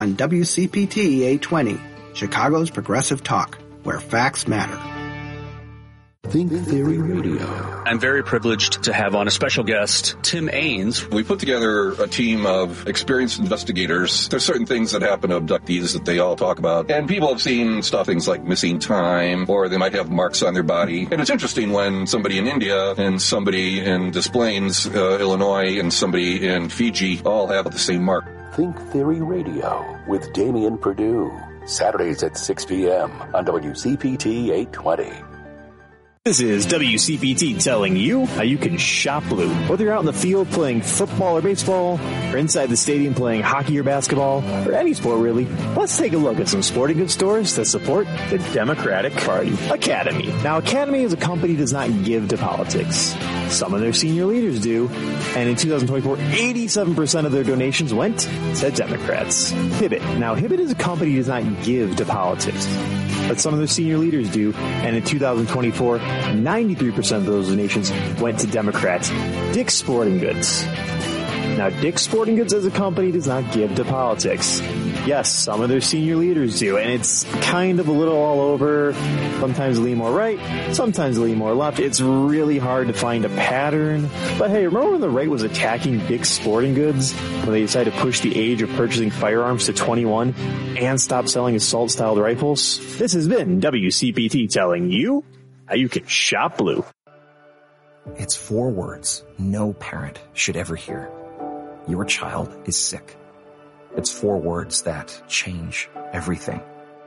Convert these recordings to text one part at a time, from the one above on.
on WCPT 820, Chicago's Progressive Talk, where facts matter. Think Theory Radio. I'm very privileged to have on a special guest, Tim Ains. We put together a team of experienced investigators. There's certain things that happen to abductees that they all talk about. And people have seen things like missing time, or they might have marks on their body. And it's interesting when somebody in India and somebody in Des Plaines, Illinois, and somebody in Fiji all have the same mark. Think Theory Radio with Damian Perdue. Saturdays at 6 p.m. on WCPT 820. This is WCPT telling you how you can shop blue. Whether you're out in the field playing football or baseball, or inside the stadium playing hockey or basketball, or any sport really, let's take a look at some sporting goods stores that support the Democratic Party. Academy. Now, Academy as a company does not give to politics. Some of their senior leaders do, and in 2024, 87% of their donations went to Democrats. Hibbett. Now, Hibbett as a company does not give to politics, but some of their senior leaders do, and in 2024, 93% of those donations went to Democrats. Dick's Sporting Goods. Now, Dick's Sporting Goods as a company does not give to politics. Yes, some of their senior leaders do, and it's kind of a little all over. Sometimes lean more right, sometimes lean more left. It's really hard to find a pattern. But hey, remember when the right was attacking Dick's Sporting Goods when they decided to push the age of purchasing firearms to 21 and stop selling assault-styled rifles? This has been WCPT telling you how you can shop blue. It's 4 words no parent should ever hear. Your child is sick. It's 4 words that change everything.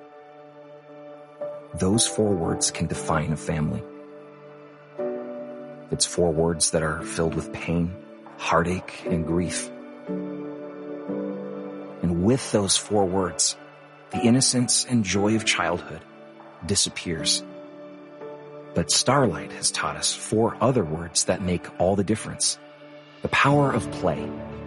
Those 4 words can define a family. It's 4 words that are filled with pain, heartache, and grief. And with those 4 words, the innocence and joy of childhood disappears. But Starlight has taught us 4 other words that make all the difference. The power of play.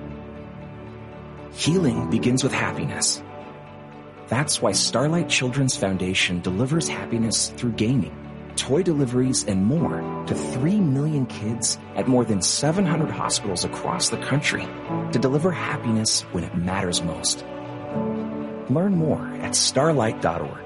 Healing begins with happiness. That's why Starlight Children's Foundation delivers happiness through gaming, toy deliveries, and more to 3 million kids at more than 700 hospitals across the country to deliver happiness when it matters most. Learn more at starlight.org.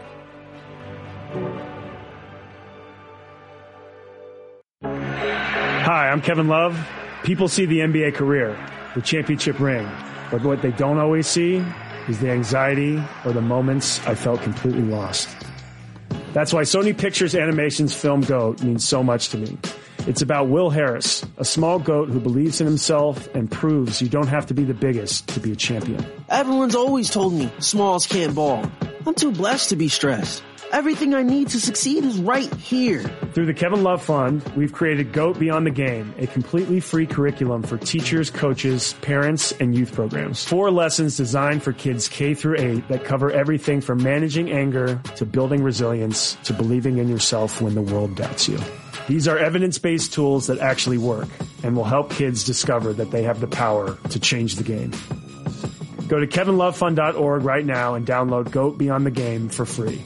Hi, I'm Kevin Love. People see the NBA career, the championship ring, but what they don't always see is the anxiety or the moments I felt completely lost. That's why Sony Pictures Animation's film GOAT means so much to me. It's about Will Harris, a small goat who believes in himself and proves you don't have to be the biggest to be a champion. Everyone's always told me smalls can't ball. I'm too blessed to be stressed. Everything I need to succeed is right here. Through the Kevin Love Fund, we've created GOAT Beyond the Game, a completely free curriculum for teachers, coaches, parents, and youth programs. 4 lessons designed for kids K through 8 that cover everything from managing anger to building resilience to believing in yourself when the world doubts you. These are evidence-based tools that actually work and will help kids discover that they have the power to change the game. Go to kevinlovefund.org right now and download GOAT Beyond the Game for free.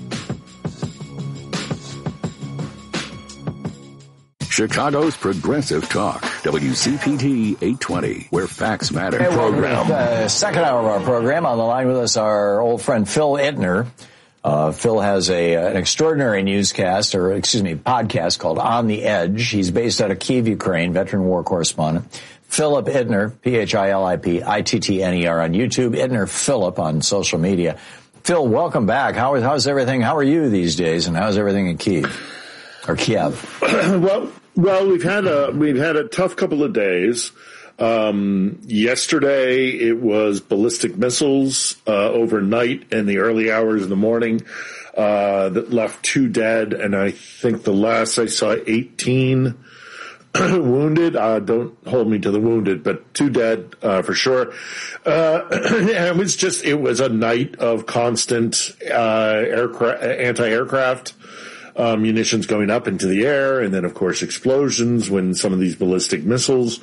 Chicago's Progressive Talk, WCPT 820, where facts matter. Hey, program. The second hour of our program. On the line with us, our old friend Phil Ittner. Phil has an extraordinary podcast called On the Edge. He's based out of Kyiv, Ukraine, veteran war correspondent. Philip Ittner, PhilippIttner on YouTube, Ittner Philip on social media. Phil, welcome back. How's everything? How are you these days, and how's everything in Kyiv? Or Kiev? Well, we've had a tough couple of days. Yesterday it was ballistic missiles overnight in the early hours of the morning that left 2 dead, and I think the last I saw 18 wounded. Don't hold me to the wounded, but 2 dead for sure. And it was a night of constant anti-aircraft munitions going up into the air, and then of course explosions when some of these ballistic missiles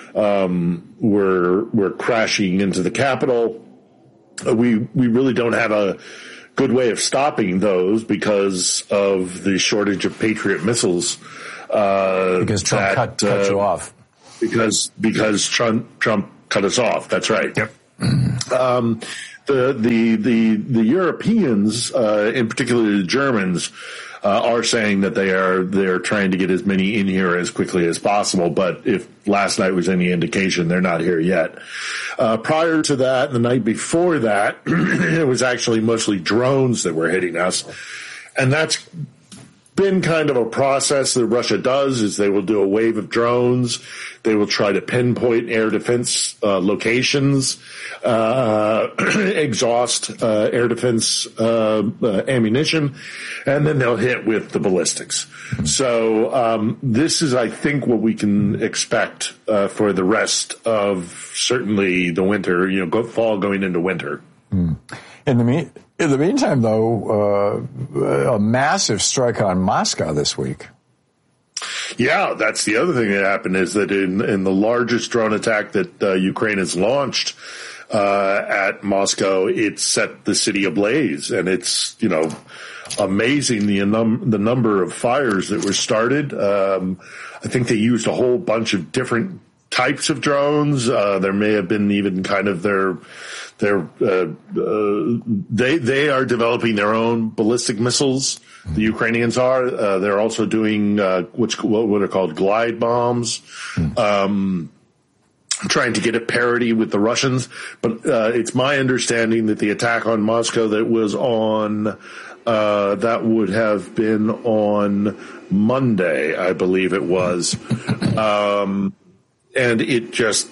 were crashing into the Capitol. We really don't have a good way of stopping those because of the shortage of Patriot missiles. Because Trump cut you off. Because Trump cut us off. That's right. Yep. the Europeans, in particular the Germans, are saying that they're trying to get as many in here as quickly as possible. But if last night was any indication, they're not here yet. Prior to that, the night before that, it was actually mostly drones that were hitting us, and that's been kind of a process that Russia does. Is they will do a wave of drones. They will try to pinpoint air defense locations, exhaust air defense ammunition, and then they'll hit with the ballistics. So this is, I think, what we can expect for the rest of certainly the winter, fall going into winter. In the meantime, though, a massive strike on Moscow this week. Yeah, that's the other thing that happened, is that in the largest drone attack that Ukraine has launched at Moscow, it set the city ablaze, and it's amazing the number of fires that were started. I think they used a whole bunch of different types of drones. There may have been even kind of they are developing their own ballistic missiles. The Ukrainians are. They're also doing what are called glide bombs, trying to get at parity with the Russians. But it's my understanding that the attack on Moscow that was on that would have been on Monday, I believe it was, and it just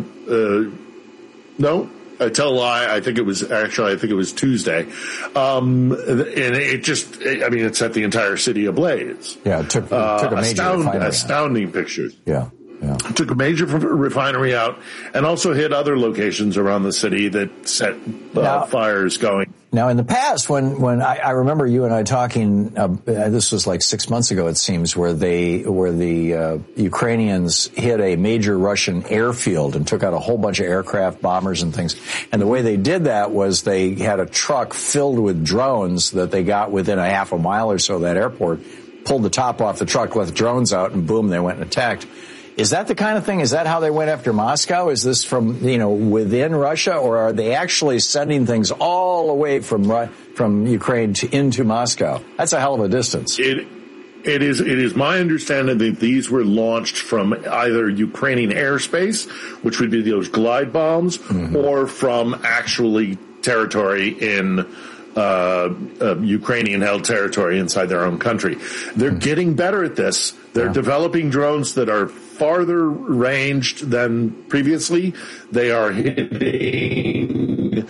no. I tell a lie. I think it was Tuesday. And it just, it set the entire city ablaze. Yeah, it took a major astounding pictures. Yeah. Took a major refinery out and also hit other locations around the city that set fires going. Now, in the past, when I remember you and I talking, this was like 6 months ago, it seems, where the Ukrainians hit a major Russian airfield and took out a whole bunch of aircraft, bombers, and things. And the way they did that was they had a truck filled with drones that they got within a half a mile or so of that airport, pulled the top off the truck, let the drones out, and boom, they went and attacked. Is that the kind of thing? Is that how they went after Moscow? Is this from, within Russia, or are they actually sending things all the way from Ukraine into Moscow? That's a hell of a distance. It is my understanding that these were launched from either Ukrainian airspace, which would be those glide bombs, or from actually territory in Ukrainian-held territory inside their own country. They're getting better at this. They're developing drones that are farther ranged than previously. They are hitting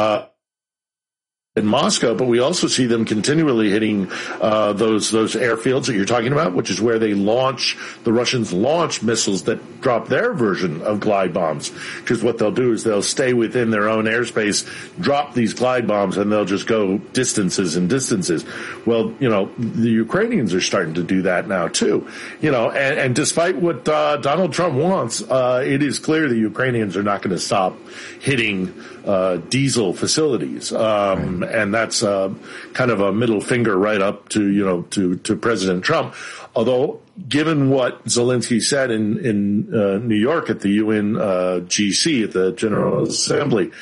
in Moscow, but we also see them continually hitting those airfields that you're talking about, which is where the Russians launch missiles that drop their version of glide bombs. Because what they'll do is they'll stay within their own airspace, drop these glide bombs, and they'll just go distances and distances. Well, the Ukrainians are starting to do that now too. And despite what Donald Trump wants, it is clear the Ukrainians are not going to stop hitting diesel facilities. And that's kind of a middle finger right up to President Trump. Although, given what Zelensky said in New York at the UN GC at the General Assembly,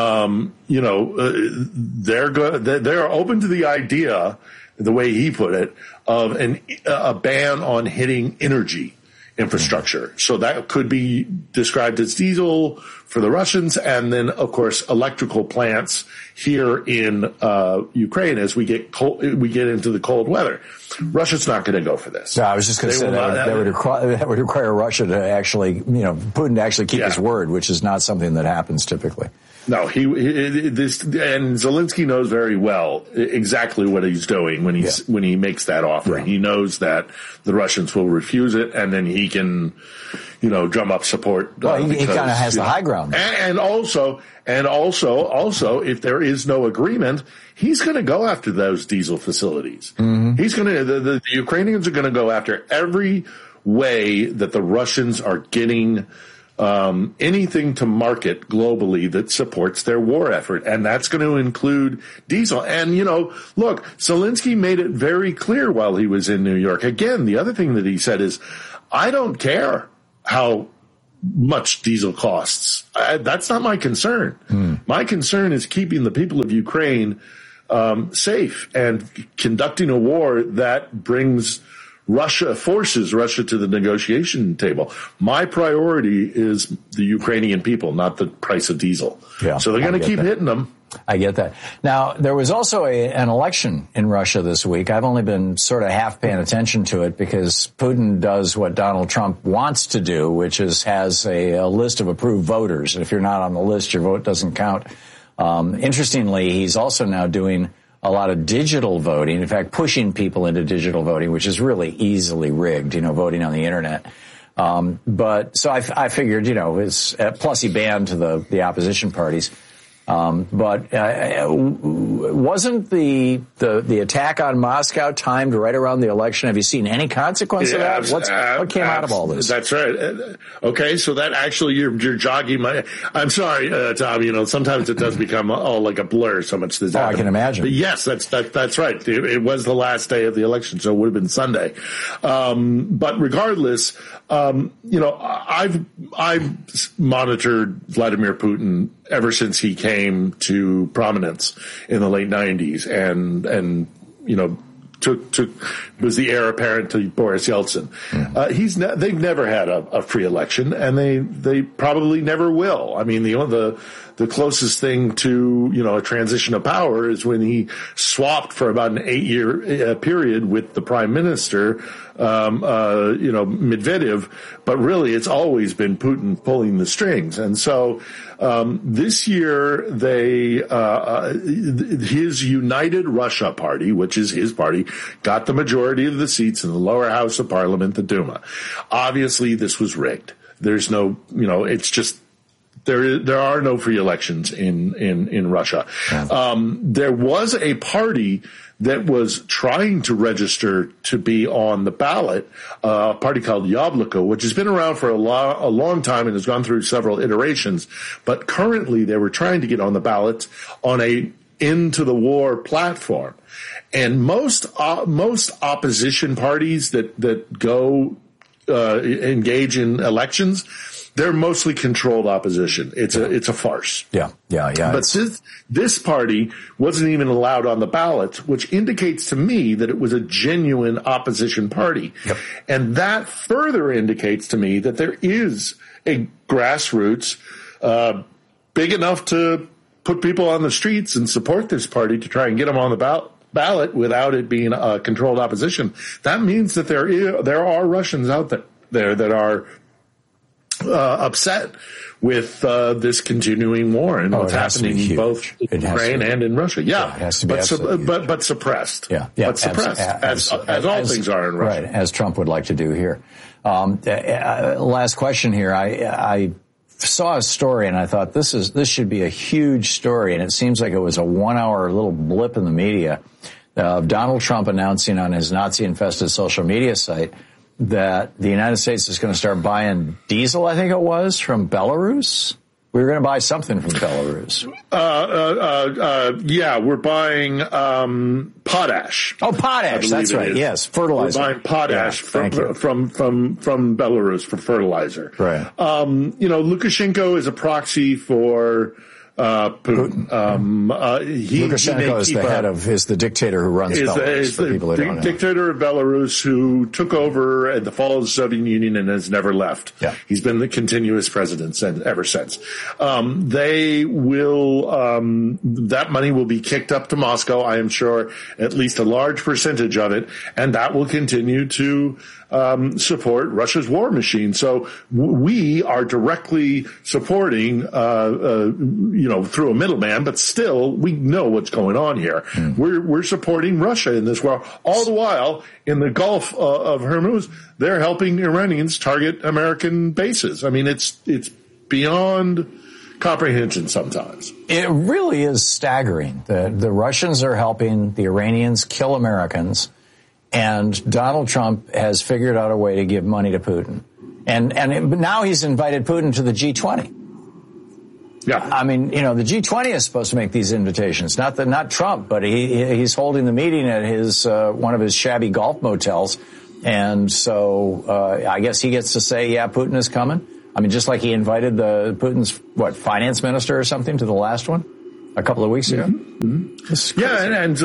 they're open to the idea, the way he put it, of a ban on hitting energy infrastructure. So that could be described as diesel for the Russians, and then, of course, electrical plants here in Ukraine as we get into the cold weather. Russia's not going to go for this. No, I was just going to say that would require Russia to actually, Putin to actually keep his word, which is not something that happens typically. No, and Zelensky knows very well exactly what he's doing when he makes that offer. Yeah. He knows that the Russians will refuse it, and then he can, drum up support. Well, he kind of has the high ground. And also, if there is no agreement, he's going to go after those diesel facilities. Mm-hmm. He's going to. The Ukrainians are going to go after every way that the Russians are getting anything to market globally that supports their war effort. And that's going to include diesel. And, look, Zelensky made it very clear while he was in New York. Again, the other thing that he said is, I don't care how much diesel costs. That's not my concern. My concern is keeping the people of Ukraine safe and conducting a war that forces Russia to the negotiation table. My priority is the Ukrainian people, not the price of diesel. Yeah, so they're going to keep hitting them. I get that. Now, there was also an election in Russia this week. I've only been sort of half paying attention to it because Putin does what Donald Trump wants to do, which is has a list of approved voters. And if you're not on the list, your vote doesn't count. Interestingly, he's also now doing a lot of digital voting, in fact, pushing people into digital voting, which is really easily rigged, voting on the internet. But so I figured, it's plus he banned the opposition parties. But wasn't the attack on Moscow timed right around the election? Have you seen any consequence of that? What came out of all this? That's right. Okay, so that actually you're jogging my. I'm sorry, Tom. Sometimes it does become all like a blur. So much this. I can imagine. But yes, that's right. It was the last day of the election, so it would have been Sunday. But regardless, I've monitored Vladimir Putin ever since he came to prominence in the late 90s and was the heir apparent to Boris Yeltsin. They've never had a free election, and they probably never will. I mean, the closest thing to, a transition of power is when he swapped for about an 8-year period with the prime minister, Medvedev, but really it's always been Putin pulling the strings. And so, this year his United Russia party, which is his party, got the majority of the seats in the lower house of parliament, the Duma. Obviously this was rigged. There's no, it's just, there are no free elections in Russia. There was a party that was trying to register to be on the ballot, a party called Yabloko, which has been around for a long time and has gone through several iterations. But currently they were trying to get on the ballot on a into the war platform. And most opposition parties that go engage in elections, they're mostly controlled opposition. It's a farce. Yeah. But this party wasn't even allowed on the ballot, which indicates to me that it was a genuine opposition party. Yep. And that further indicates to me that there is a grassroots, big enough to put people on the streets and support this party to try and get them on the ballot without it being a controlled opposition. That means that there are Russians out there that are upset with this continuing war and what's happening both in Ukraine and in Russia. Yeah, it has to be but suppressed. Yeah, but suppressed, as all things are in Russia. Right, as Trump would like to do here. Last question here. I saw a story and I thought this should be a huge story, and it seems like it was a 1-hour little blip in the media of Donald Trump announcing on his Nazi-infested social media site that the United States is going to start buying diesel, I think it was, from Belarus. We were going to buy something from Belarus. Yeah, we're buying potash. Oh, potash. That's right. Yes, fertilizer. We're buying potash from Belarus for fertilizer. Right. Lukashenko is a proxy for Putin. Lukashenko is the dictator who runs Belarus. For people who don't know. Dictator of Belarus who took over at the fall of the Soviet Union and has never left. Yeah. He's been the continuous president ever since. They will, that money will be kicked up to Moscow, I am sure, at least a large percentage of it, and that will continue to support Russia's war machine. So we are directly supporting, through a middleman, but still we know what's going on here. We're supporting Russia in this war. All the while in the Gulf of Hormuz, they're helping Iranians target American bases. I mean, it's beyond comprehension sometimes. It really is staggering that the Russians are helping the Iranians kill Americans, and Donald Trump has figured out a way to give money to Putin. And now he's invited Putin to the G20. Yeah. I mean, the G20 is supposed to make these invitations, not Trump, but he's holding the meeting at his one of his shabby golf motels. And so I guess he gets to say, yeah, Putin is coming. I mean, just like he invited Putin's, finance minister or something to the last one a couple of weeks ago. Mm-hmm. Yeah, and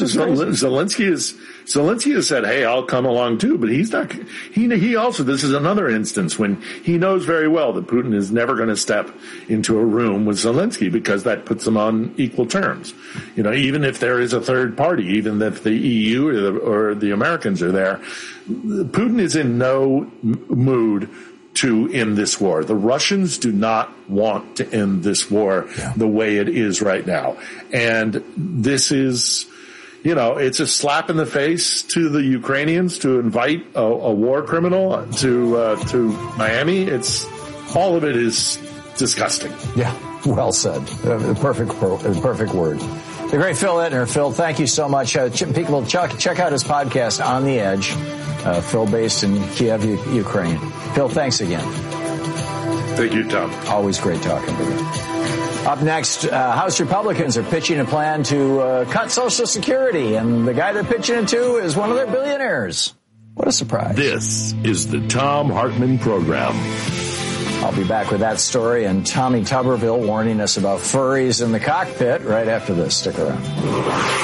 Zelensky has said, "Hey, I'll come along too," but he's not. He also. This is another instance when he knows very well that Putin is never going to step into a room with Zelensky because that puts them on equal terms. Even if there is a third party, even if the EU or the Americans are there, Putin is in no mood to end this war. The Russians do not want to end this war the way it is right now. And this is, it's a slap in the face to the Ukrainians to invite a war criminal to Miami. All of it is disgusting. Yeah, well said. Perfect word. The great Phil Ittner. Phil, thank you so much. People check out his podcast, On the Edge. Phil, based in Kiev, Ukraine. Phil, thanks again. Thank you, Tom. Always great talking to you. Up next, House Republicans are pitching a plan to cut Social Security, and the guy they're pitching it to is one of their billionaires. What a surprise. This is the Thom Hartmann Program. I'll be back with that story and Tommy Tuberville warning us about furries in the cockpit right after this. Stick around.